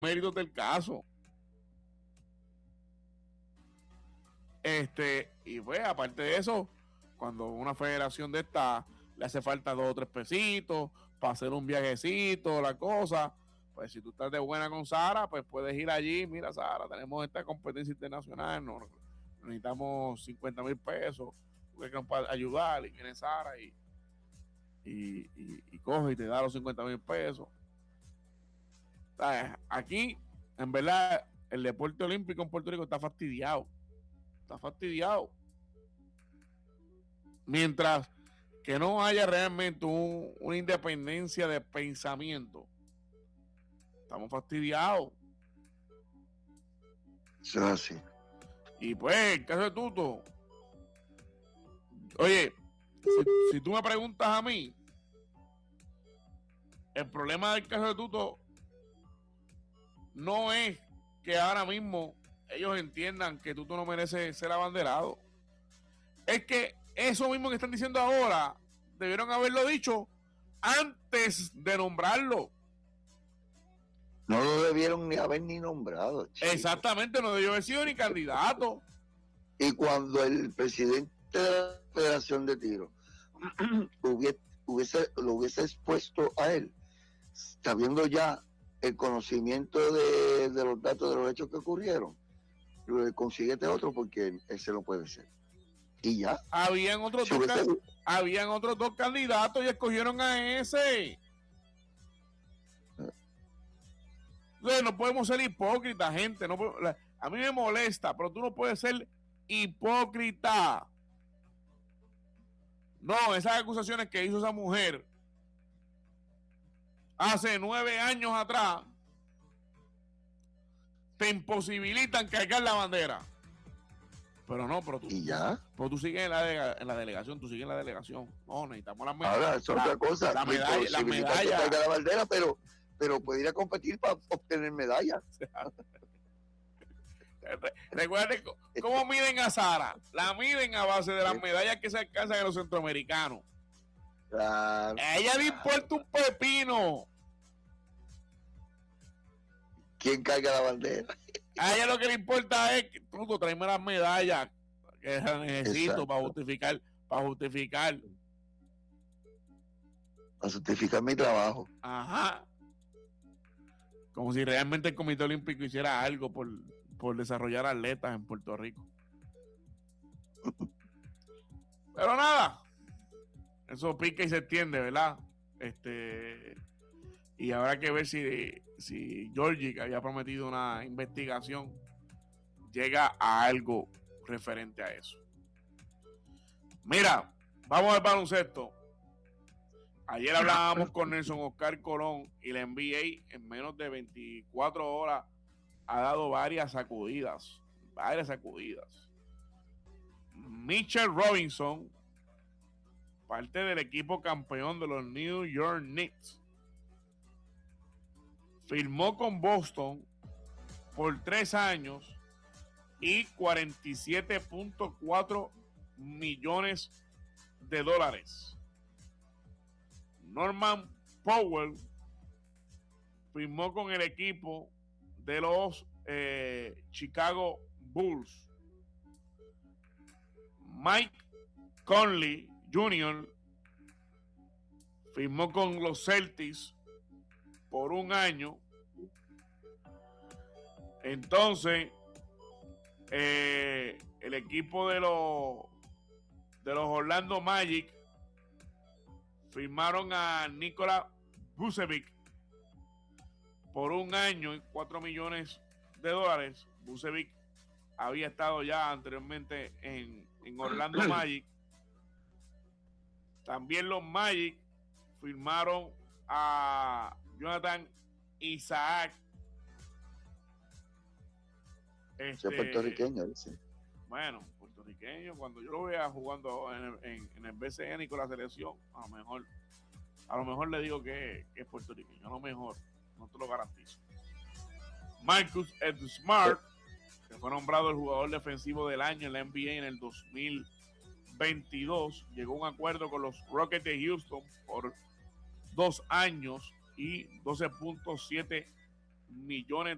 méritos del caso. Y pues, aparte de eso, cuando una federación de esta le hace falta 2 o 3 pesitos para hacer un viajecito, la cosa, pues si tú estás de buena con Sara, pues puedes ir allí. Mira, Sara, tenemos esta competencia internacional, necesitamos 50,000 pesos, tú que nos puedes ayudar, y viene Sara y coge y te da los 50,000 pesos. ¿Sabes? Aquí, en verdad, el deporte olímpico en Puerto Rico está fastidiado. Está fastidiado. Mientras que no haya realmente una independencia de pensamiento, estamos fastidiados. Eso es así. Y pues, el caso de Tuto, oye, si tú me preguntas a mí, el problema del caso de Tuto no es que ahora mismo ellos entiendan que Tuto no merece ser abanderado. Es que eso mismo que están diciendo ahora debieron haberlo dicho antes de nombrarlo. No lo debieron ni haber ni nombrado, chico. Exactamente, no debió haber sido ni candidato. Y cuando el presidente de la Federación de Tiro lo hubiese expuesto a él, sabiendo ya el conocimiento de los datos de los hechos que ocurrieron, consíguete otro porque ese no puede ser. Y ya. Habían otros dos candidatos y escogieron a ese. No podemos ser hipócritas, gente. A mí me molesta, pero tú no puedes ser hipócrita. No, esas acusaciones que hizo esa mujer hace 9 años atrás te imposibilitan cargar la bandera. Pero no, pero tú. ¿Y ya? Pero tú sigues en la delegación, tú sigues en la delegación. No, necesitamos las medallas. Ahora, es otra cosa. La medalla. La bandera, pero puede ir a competir para obtener medallas. Recuerden cómo miden a Sara. La miden a base de las medallas que se alcanzan en los centroamericanos. Claro, A ella le importa un pepino. ¿Quién carga la bandera? A ella lo que le importa es que tú tráeme las medallas que necesito para justificar. Para justificar mi trabajo. Ajá. Como si realmente el Comité Olímpico hiciera algo por desarrollar atletas en Puerto Rico. Pero nada, eso pica y se extiende, ¿verdad? Y habrá que ver si Georgie, que había prometido una investigación, llega a algo referente a eso. Mira, vamos al baloncesto. Ayer hablábamos con Nelson Oscar Colón y la NBA en menos de 24 horas ha dado varias sacudidas. Mitchell Robinson, parte del equipo campeón de los New York Knicks, firmó con Boston por 3 años y $47.4 millones. Norman Powell firmó con el equipo de los Chicago Bulls. Mike Conley Jr. firmó con los Celtics por 1 año. Entonces, el equipo de los Orlando Magic firmaron a Nikola Vucevic por 1 año y $4 millones. Vucevic había estado ya anteriormente en Orlando Magic. También los Magic firmaron a Jonathan Isaac. Puertorriqueño, dice. Bueno, puertorriqueño, cuando yo lo vea jugando en el BCN y con la selección, a lo mejor le digo que es puertorriqueño, a lo mejor, no te lo garantizo. Marcus Smart, que fue nombrado el jugador defensivo del año en la NBA en el 2022, llegó a un acuerdo con los Rockets de Houston por 2 años y $12.7 millones